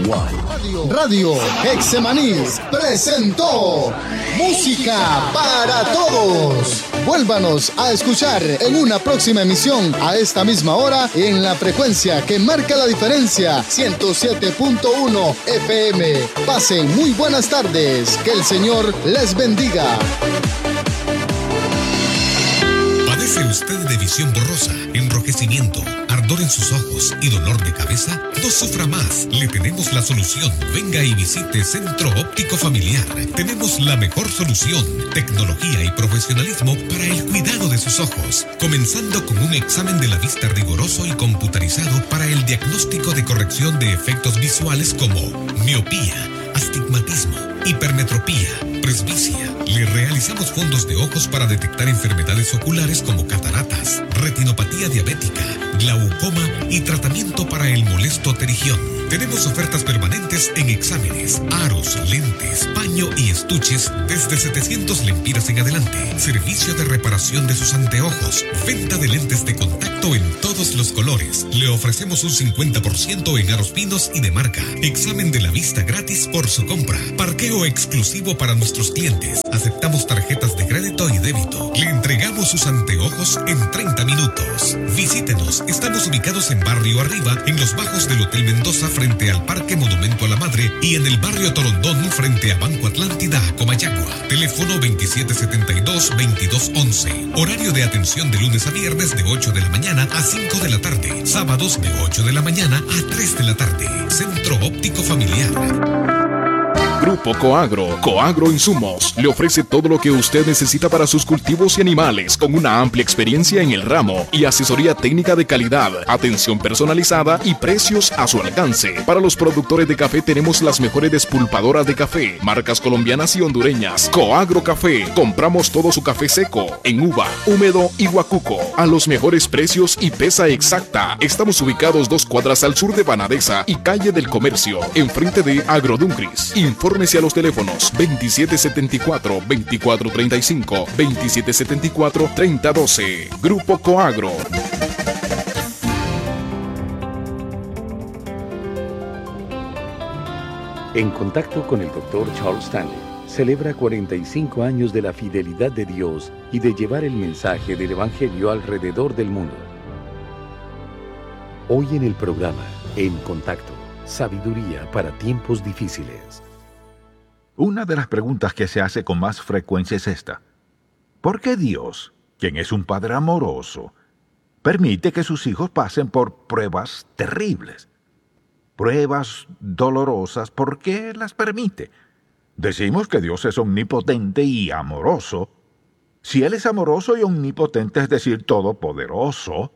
Radio Hexemaníes presentó Música para Todos. Vuélvanos a escuchar en una próxima emisión a esta misma hora en la frecuencia que marca la diferencia, 107.1 FM. Pasen muy buenas tardes. Que el Señor les bendiga. ¿Padece usted de visión borrosa, enrojecimiento, ardor en sus ojos y dolor de cabeza? No sufra más, le tenemos la solución. Venga y visite Centro Óptico Familiar. Tenemos la mejor solución, tecnología y profesionalismo para el cuidado de sus ojos, comenzando con un examen de la vista riguroso y computarizado para el diagnóstico de corrección de efectos visuales como miopía, astigmatismo, hipermetropía, presbicia. Le realizamos fondos de ojos para detectar enfermedades oculares como cataratas, retinopatía diabética, glaucoma y tratamiento para el molesto pterigión. Tenemos ofertas permanentes en exámenes, aros, lentes, paño y estuches desde 700 lempiras en adelante. Servicio de reparación de sus anteojos. Venta de lentes de contacto en todos los colores. Le ofrecemos un 50% en aros finos y de marca. Examen de la vista gratis por su compra. Parqueo exclusivo para nuestros clientes. Aceptamos tarjetas de crédito y débito. Le entregamos sus anteojos en 30 minutos. Visítenos. Estamos ubicados en Barrio Arriba, en los bajos del Hotel Mendoza, frente al Parque Monumento a la Madre, y en el Barrio Torondón, frente a Banco Atlántida, Comayagua. Teléfono 2772-2211. Horario de atención de lunes a viernes de 8 de la mañana a 5 de la tarde. Sábados de 8 de la mañana a 3 de la tarde. Centro Óptico Familiar. Grupo Coagro, Coagro Insumos, le ofrece todo lo que usted necesita para sus cultivos y animales, con una amplia experiencia en el ramo y asesoría técnica de calidad, atención personalizada y precios a su alcance. Para los productores de café tenemos las mejores despulpadoras de café, marcas colombianas y hondureñas. Coagro Café, compramos todo su café seco, en uva, húmedo y guacuco, a los mejores precios y pesa exacta. Estamos ubicados 2 cuadras al sur de Banadesa y Calle del Comercio, enfrente de Agroduncris. Infórmese a los teléfonos 2774-2435, 2774-3012. Grupo Coagro. En contacto con el Dr. Charles Stanley, celebra 45 años de la fidelidad de Dios y de llevar el mensaje del Evangelio alrededor del mundo. Hoy en el programa, En Contacto, sabiduría para tiempos difíciles. Una de las preguntas que se hace con más frecuencia es esta: ¿por qué Dios, quien es un Padre amoroso, permite que sus hijos pasen por pruebas terribles? Pruebas dolorosas, ¿por qué las permite? Decimos que Dios es omnipotente y amoroso. Si Él es amoroso y omnipotente, es decir, todopoderoso,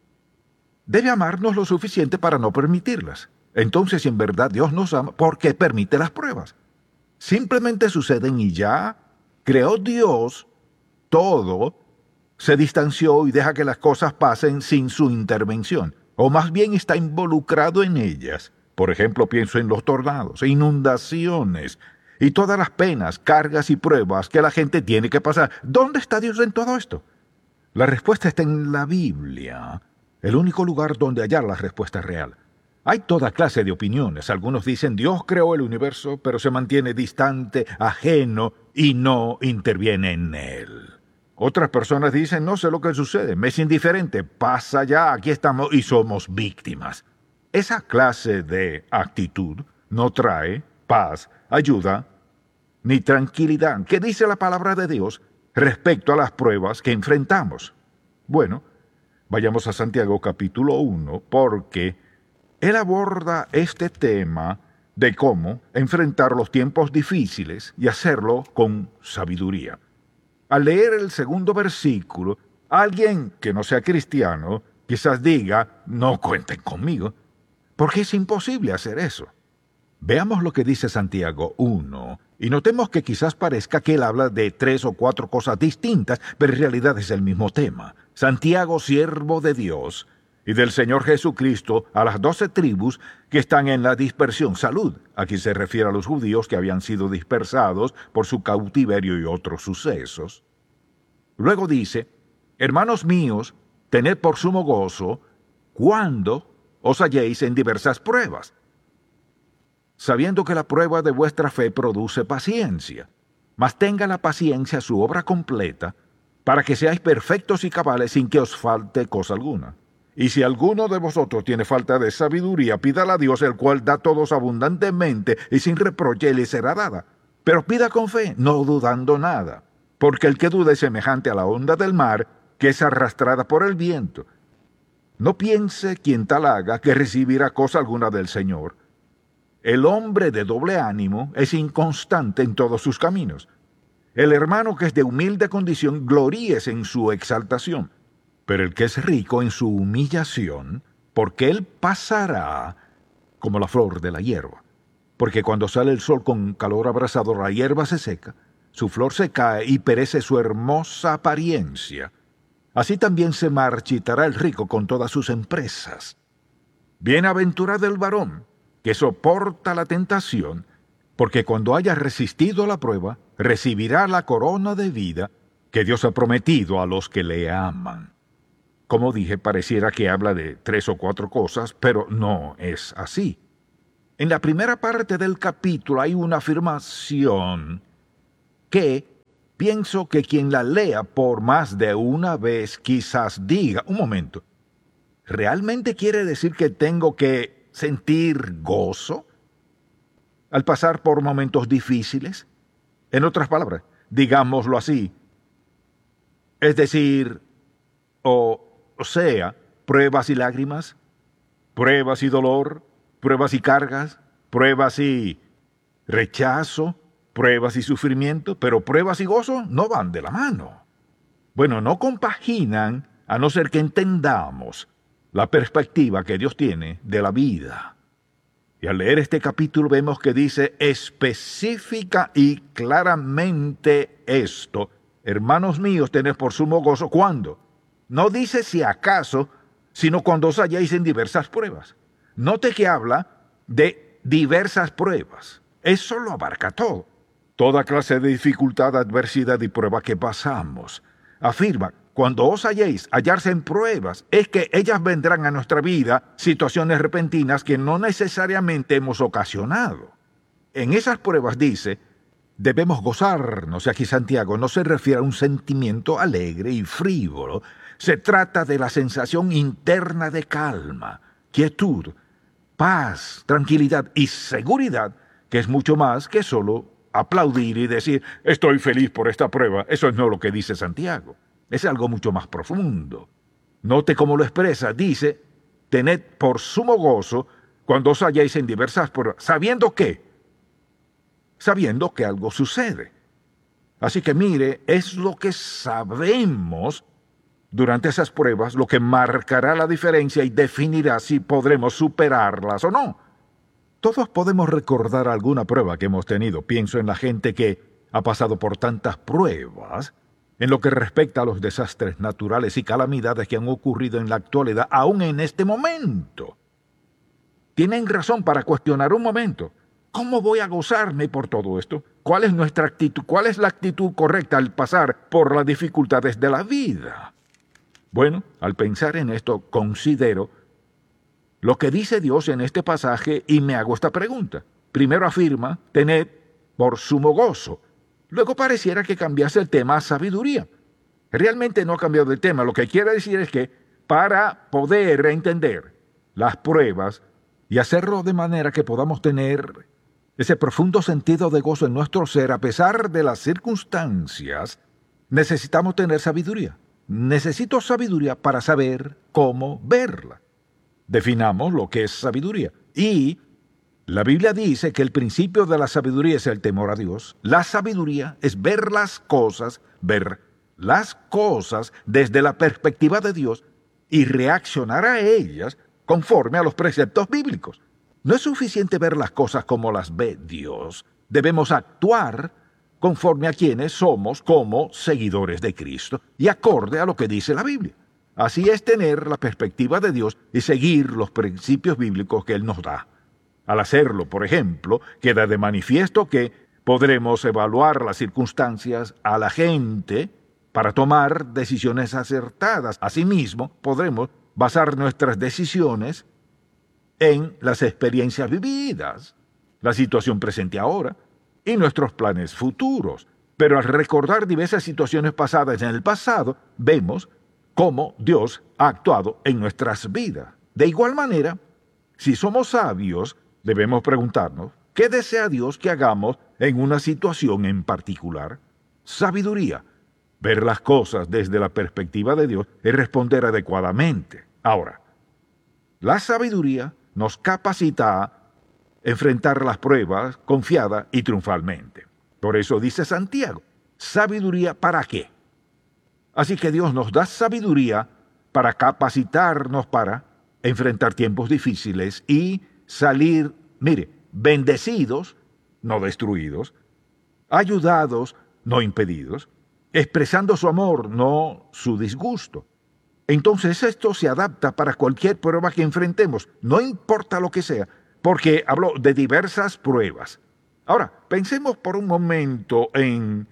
debe amarnos lo suficiente para no permitirlas. Entonces, si en verdad Dios nos ama, ¿por qué permite las pruebas? Simplemente suceden y ya. Creó Dios todo, se distanció y deja que las cosas pasen sin su intervención, o más bien está involucrado en ellas. Por ejemplo, pienso en los tornados, inundaciones y todas las penas, cargas y pruebas que la gente tiene que pasar. ¿Dónde está Dios en todo esto? La respuesta está en la Biblia, el único lugar donde hallar la respuesta real. Hay toda clase de opiniones. Algunos dicen Dios creó el universo, pero se mantiene distante, ajeno y no interviene en él. Otras personas dicen no sé lo que sucede, me es indiferente, pasa ya, aquí estamos y somos víctimas. Esa clase de actitud no trae paz, ayuda ni tranquilidad. ¿Qué dice la palabra de Dios respecto a las pruebas que enfrentamos? Bueno, vayamos a Santiago capítulo 1, porque él aborda este tema de cómo enfrentar los tiempos difíciles y hacerlo con sabiduría. Al leer el segundo versículo, alguien que no sea cristiano quizás diga, no cuenten conmigo, porque es imposible hacer eso. Veamos lo que dice Santiago 1, y notemos que quizás parezca que él habla de 3 o 4 cosas distintas, pero en realidad es el mismo tema. Santiago, siervo de Dios y del Señor Jesucristo, a las 12 tribus que están en la dispersión. Salud. Aquí se refiere a los judíos que habían sido dispersados por su cautiverio y otros sucesos. Luego dice, hermanos míos, tened por sumo gozo cuando os halléis en diversas pruebas. sabiendo que la prueba de vuestra fe produce paciencia. Mas tenga la paciencia su obra completa, para que seáis perfectos y cabales sin que os falte cosa alguna. Y si alguno de vosotros tiene falta de sabiduría, pídala a Dios, el cual da a todos abundantemente y sin reproche, y le será dada. Pero pida con fe, no dudando nada, porque el que duda es semejante a la onda del mar, que es arrastrada por el viento. No piense quien tal haga que recibirá cosa alguna del Señor. El hombre de doble ánimo es inconstante en todos sus caminos. El hermano que es de humilde condición gloríese en su exaltación, pero el que es rico en su humillación, porque él pasará como la flor de la hierba. Porque cuando sale el sol con calor abrasador, la hierba se seca, su flor se cae y perece su hermosa apariencia. Así también se marchitará el rico con todas sus empresas. Bienaventurado el varón que soporta la tentación, porque cuando haya resistido la prueba, recibirá la corona de vida que Dios ha prometido a los que le aman. Como dije, pareciera que habla de 3 o 4 cosas, pero no es así. En la primera parte del capítulo hay una afirmación que pienso que quien la lea por más de una vez quizás diga, un momento, ¿realmente quiere decir que tengo que sentir gozo al pasar por momentos difíciles? En otras palabras, digámoslo así, es decir, o sea, pruebas y lágrimas, pruebas y dolor, pruebas y cargas, pruebas y rechazo, pruebas y sufrimiento, pero pruebas y gozo no van de la mano. Bueno, no compaginan a no ser que entendamos la perspectiva que Dios tiene de la vida. Y al leer este capítulo vemos que dice específica y claramente esto. Hermanos míos, tened por sumo gozo. ¿Cuándo? No dice si acaso, sino cuando os halláis en diversas pruebas. Note que habla de diversas pruebas. Eso lo abarca todo. Toda clase de dificultad, adversidad y prueba que pasamos. Afirma, cuando os hallarse en pruebas, es que ellas vendrán a nuestra vida, situaciones repentinas que no necesariamente hemos ocasionado. En esas pruebas dice, debemos gozarnos. Y aquí Santiago no se refiere a un sentimiento alegre y frívolo. Se trata de la sensación interna de calma, quietud, paz, tranquilidad y seguridad, que es mucho más que solo aplaudir y decir, estoy feliz por esta prueba. Eso no es lo que dice Santiago. Es algo mucho más profundo. Note cómo lo expresa. Dice, tened por sumo gozo cuando os halláis en diversas pruebas. ¿Sabiendo qué? Sabiendo que algo sucede. Así que mire, es lo que sabemos durante esas pruebas lo que marcará la diferencia y definirá si podremos superarlas o no. Todos podemos recordar alguna prueba que hemos tenido. Pienso en la gente que ha pasado por tantas pruebas en lo que respecta a los desastres naturales y calamidades que han ocurrido en la actualidad, aún en este momento. Tienen razón para cuestionar un momento. ¿Cómo voy a gozarme por todo esto? ¿Cuál es nuestra actitud? ¿Cuál es la actitud correcta al pasar por las dificultades de la vida? Bueno, al pensar en esto, considero lo que dice Dios en este pasaje y me hago esta pregunta. Primero afirma, tened por sumo gozo. Luego pareciera que cambiase el tema a sabiduría. Realmente no ha cambiado el tema. Lo que quiere decir es que para poder entender las pruebas y hacerlo de manera que podamos tener ese profundo sentido de gozo en nuestro ser a pesar de las circunstancias, necesitamos tener sabiduría. Necesito sabiduría para saber cómo verla. Definamos lo que es sabiduría. Y la Biblia dice que el principio de la sabiduría es el temor a Dios. La sabiduría es ver las cosas desde la perspectiva de Dios y reaccionar a ellas conforme a los preceptos bíblicos. No es suficiente ver las cosas como las ve Dios. Debemos actuar conforme a quienes somos como seguidores de Cristo y acorde a lo que dice la Biblia. Así es tener la perspectiva de Dios y seguir los principios bíblicos que Él nos da. Al hacerlo, por ejemplo, queda de manifiesto que podremos evaluar las circunstancias a la gente para tomar decisiones acertadas. Asimismo, podremos basar nuestras decisiones en las experiencias vividas. la situación presente ahora y nuestros planes futuros. Pero al recordar diversas situaciones pasadas en el pasado, vemos cómo Dios ha actuado en nuestras vidas. De igual manera, si somos sabios, debemos preguntarnos, ¿qué desea Dios que hagamos en una situación en particular? Sabiduría. Ver las cosas desde la perspectiva de Dios y responder adecuadamente. Ahora, la sabiduría nos capacita a enfrentar las pruebas confiada y triunfalmente. Por eso dice Santiago, ¿sabiduría para qué? Así que Dios nos da sabiduría para capacitarnos para enfrentar tiempos difíciles y salir, bendecidos, no destruidos, ayudados, no impedidos, expresando su amor, no su disgusto. Entonces esto se adapta para cualquier prueba que enfrentemos, no importa lo que sea, porque habló de diversas pruebas. Ahora, pensemos por un momento en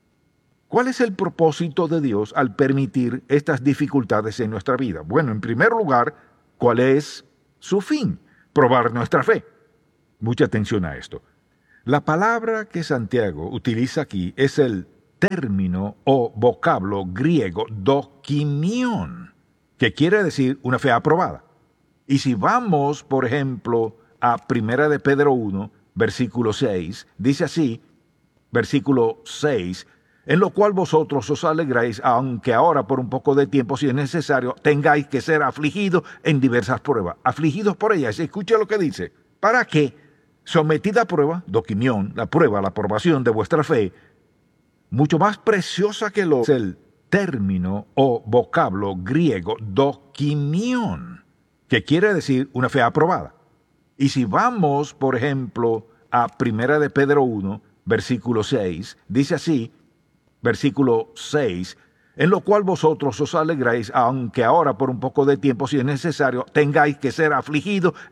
¿cuál es el propósito de Dios al permitir estas dificultades en nuestra vida? Bueno, en primer lugar, ¿cuál es su fin? Probar nuestra fe. Mucha atención a esto. La palabra que Santiago utiliza aquí es el término o vocablo griego dokimion, que quiere decir una fe aprobada. Y si vamos, por ejemplo, a 1 de Pedro 1, versículo 6, dice así, versículo 6, en lo cual vosotros os alegráis, aunque ahora por un poco de tiempo, si es necesario, tengáis que ser afligidos en diversas pruebas. Afligidos por ellas. Escucha lo que dice. ¿Para qué? Sometida a prueba, dokimion, la prueba, la aprobación de vuestra fe, mucho más preciosa que lo es el término o vocablo griego dokimion, que quiere decir una fe aprobada. Y si vamos, por ejemplo, a 1 de Pedro 1, versículo 6, dice así, versículo 6, en lo cual vosotros os alegráis, aunque ahora por un poco de tiempo, si es necesario, tengáis que ser afligidos